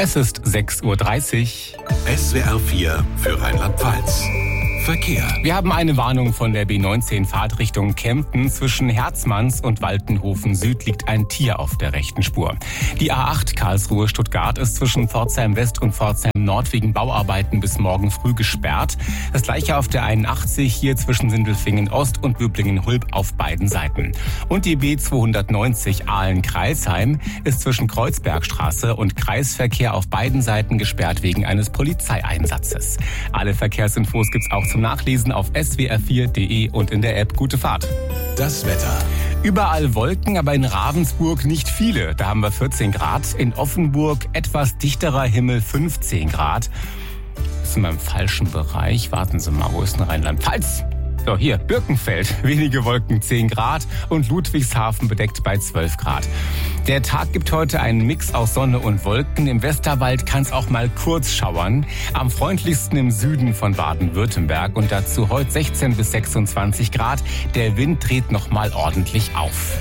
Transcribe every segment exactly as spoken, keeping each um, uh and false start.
Es ist sechs Uhr dreißig. S W R vier für Rheinland-Pfalz. Verkehr. Wir haben eine Warnung von der B neunzehn Fahrtrichtung Kempten. Zwischen Herzmanns und Waltenhofen Süd liegt ein Tier auf der rechten Spur. Die A acht Karlsruhe-Stuttgart ist zwischen Pforzheim West und Pforzheim Nord wegen Bauarbeiten bis morgen früh gesperrt. Das gleiche auf der einundachtzig hier zwischen Sindelfingen Ost und Böblingen-Hulb auf beiden Seiten. Und die B zweihundertneunzig Aalen-Kreisheim ist zwischen Kreuzbergstraße und Kreisverkehr auf beiden Seiten gesperrt wegen eines Polizeieinsatzes. Alle Verkehrsinfos gibt's auch zum Nachlesen auf s w r vier punkt d e und in der App Gute Fahrt. Das Wetter. Überall Wolken, aber in Ravensburg nicht viele. Da haben wir vierzehn Grad. In Offenburg etwas dichterer Himmel, fünfzehn Grad. Das sind wir im falschen Bereich. Warten Sie mal, wo ist denn Rheinland-Pfalz? So, hier, Birkenfeld, wenige Wolken, zehn Grad und Ludwigshafen bedeckt bei zwölf Grad. Der Tag gibt heute einen Mix aus Sonne und Wolken. Im Westerwald kann es auch mal kurz schauern. Am freundlichsten im Süden von Baden-Württemberg und dazu heute sechzehn bis sechsundzwanzig Grad. Der Wind dreht noch mal ordentlich auf.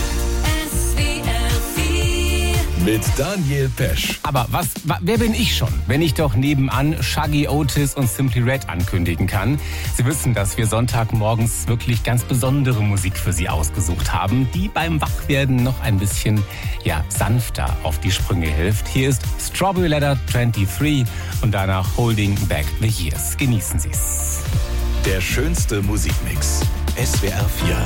Mit Daniel Pesch. Aber was, wa, wer bin ich schon, wenn ich doch nebenan Shaggy Otis und Simply Red ankündigen kann? Sie wissen, dass wir Sonntagmorgens wirklich ganz besondere Musik für Sie ausgesucht haben, die beim Wachwerden noch ein bisschen, ja, sanfter auf die Sprünge hilft. Hier ist Strawberry Letter dreiundzwanzig und danach Holding Back the Years. Genießen Sie's. Der schönste Musikmix. S W R vier.